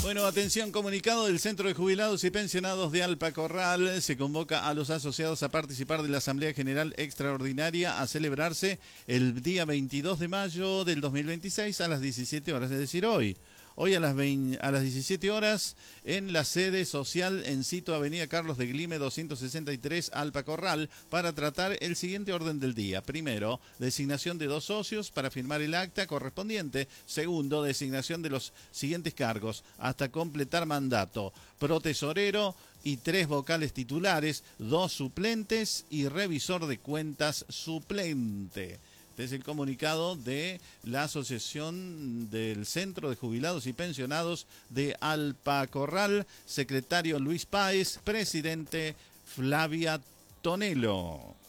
Bueno, atención, comunicado del Centro de Jubilados y Pensionados de Alpacorral. Se convoca a los asociados a participar de la Asamblea General Extraordinaria a celebrarse el día 22 de mayo del 2026 a las 17 horas, es decir, hoy. Hoy a las 17 horas en la sede social en Cito, Avenida Carlos de Glime 263, Alpacorral, para tratar el siguiente orden del día. Primero, designación de 2 socios para firmar el acta correspondiente. Segundo, designación de los siguientes cargos hasta completar mandato: protesorero y 3 vocales titulares, 2 suplentes y revisor de cuentas suplente. Este es el comunicado de la Asociación del Centro de Jubilados y Pensionados de Alpacorral, secretario Luis Páez, presidente Flavia Tonelo.